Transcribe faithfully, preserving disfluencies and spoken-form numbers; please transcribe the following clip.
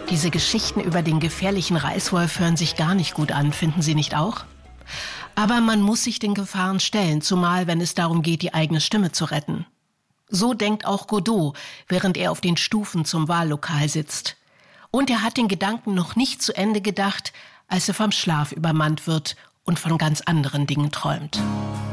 Diese Geschichten über den gefährlichen Reißwolf hören sich gar nicht gut an, finden Sie nicht auch? Aber man muss sich den Gefahren stellen, zumal wenn es darum geht, die eigene Stimme zu retten. So denkt auch Godot, während er auf den Stufen zum Wahllokal sitzt. Und er hat den Gedanken noch nicht zu Ende gedacht, als er vom Schlaf übermannt wird und von ganz anderen Dingen träumt.